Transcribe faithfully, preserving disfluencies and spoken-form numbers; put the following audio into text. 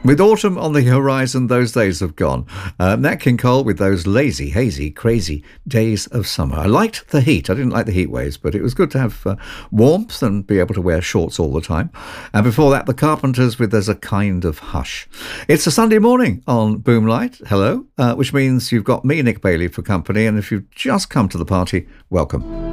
With autumn on the horizon, those days have gone. Uh, Nat King Cole with those lazy, hazy, crazy days of summer. I liked the heat. I didn't like the heat waves, but it was good to have uh, warmth and be able to wear shorts all the time. And before that, the Carpenters with There's a Kind of Hush. It's a Sunday morning on Boomlight. Hello, uh, which means you've got me, Nick Bailey, for company. And if you've just come to the party, welcome.